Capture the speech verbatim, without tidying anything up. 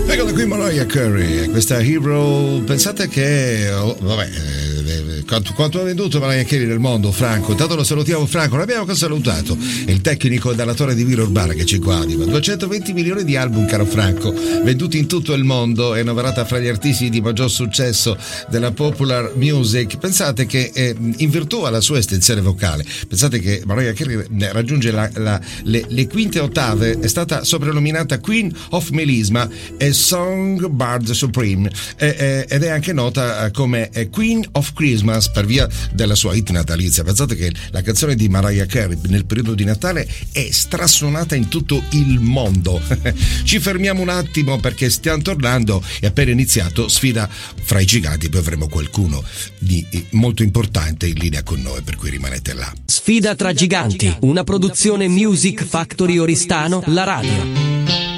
Eccola qui Mariah Carey, questa Hero. Pensate che oh, vabbè eh, quanto, quanto ha venduto Mariah Carey nel mondo, Franco? Intanto lo salutiamo, Franco, l'abbiamo già salutato, è il tecnico della torre di Villa Urbana che ci coadiuva. duecentoventi milioni di album, caro Franco, venduti in tutto il mondo, è annoverata fra gli artisti di maggior successo della popular music. Pensate che eh, in virtù alla sua estensione vocale, pensate che Mariah Carey raggiunge la, la, le, le quinte ottave, è stata soprannominata Queen of Melisma e Songbird Supreme, eh, eh, ed è anche nota come Queen of Christmas per via della sua hit natalizia. Pensate che la canzone di Mariah Carey nel periodo di Natale è strasuonata in tutto il mondo. Ci fermiamo un attimo perché stiamo tornando, è appena iniziato Sfida fra i giganti, poi avremo qualcuno di molto importante in linea con noi, per cui rimanete là. Sfida tra giganti, una produzione Music Factory Oristano, la radio.